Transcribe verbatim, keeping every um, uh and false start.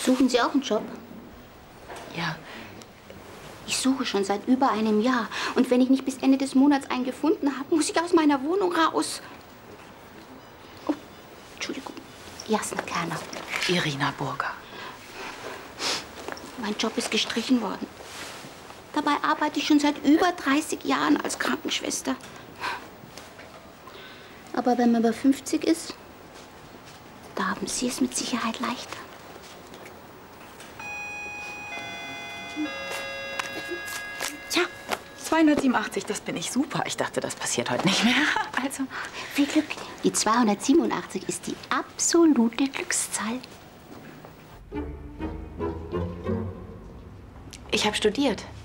Suchen Sie auch einen Job? Ja. Ich suche schon seit über einem Jahr. Und wenn ich nicht bis Ende des Monats einen gefunden habe, muss ich aus meiner Wohnung raus. Oh, Entschuldigung. Jasna Kerner. Irina Burger. Mein Job ist gestrichen worden. Dabei arbeite ich schon seit über dreißig Jahren als Krankenschwester. Aber wenn man über fünfzig ist, da haben Sie es mit Sicherheit leichter. Tja, zweihundertsiebenundachtzig, das bin ich. Super. Ich dachte, das passiert heute nicht mehr. Also, viel Glück. Die zweihundertsiebenundachtzig ist die absolute Glückszahl. ich habe studiert.